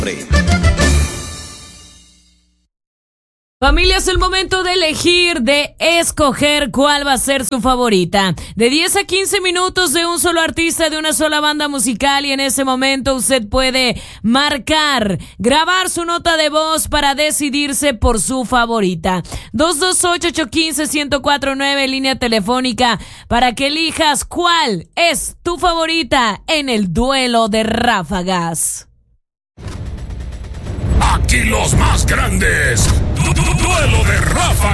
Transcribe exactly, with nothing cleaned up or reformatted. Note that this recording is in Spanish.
Familia, es el momento de elegir, de escoger cuál va a ser su favorita. De diez a quince minutos de un solo artista, de una sola banda musical, y en ese momento usted puede marcar, grabar su nota de voz para decidirse por su favorita. dos dos ocho, ocho uno cinco, uno cero cuatro nueve, línea telefónica, para que elijas cuál es tu favorita en el duelo de ráfagas. Aquí los más grandes. Du- du- Duelo de ráfagas.